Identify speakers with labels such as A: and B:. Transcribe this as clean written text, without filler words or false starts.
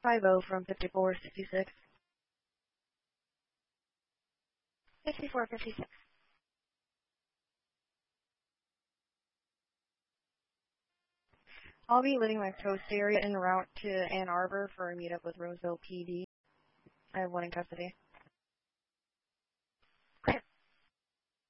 A: 50 from 5466.
B: 5456.
A: I'll be leaving my coast area en route to Ann Arbor for a meetup with Roseville PD. I have one in custody.